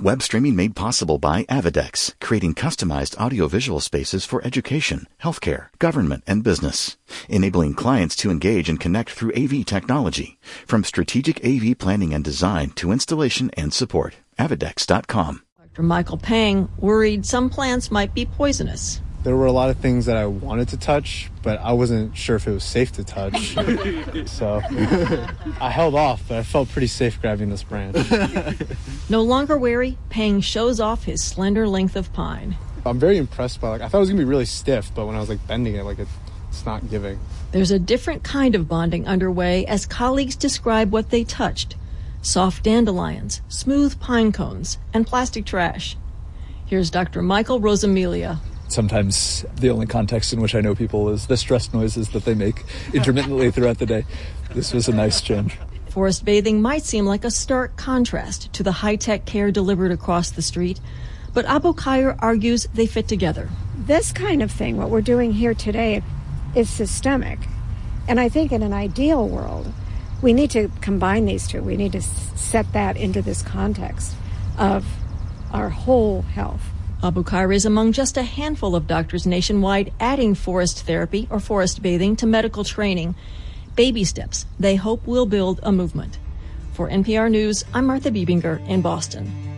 Web streaming made possible by Avidex, creating customized audiovisual spaces for education, healthcare, government, and business, enabling clients to engage and connect through AV technology, from strategic AV planning and design to installation and support. Avidex.com. Dr. Michael Pang worried some plants might be poisonous. There were a lot of things that I wanted to touch, but I wasn't sure if it was safe to touch. So I held off, but I felt pretty safe grabbing this branch. No longer wary, Pang shows off his slender length of pine. I'm very impressed by, I thought it was going to be really stiff, but when I was bending it, it's not giving. There's a different kind of bonding underway as colleagues describe what they touched. Soft dandelions, smooth pine cones, and plastic trash. Here's Dr. Michael Rosamilia. Sometimes the only context in which I know people is the stress noises that they make intermittently throughout the day. This was a nice change. Forest bathing might seem like a stark contrast to the high-tech care delivered across the street, but Abu Khair argues they fit together. This kind of thing, what we're doing here today, is systemic. And I think in an ideal world, we need to combine these two. We need to set that into this context of our whole health. Abu Khair is among just a handful of doctors nationwide adding forest therapy or forest bathing to medical training. Baby steps they hope will build a movement. For NPR News, I'm Martha Biebinger in Boston.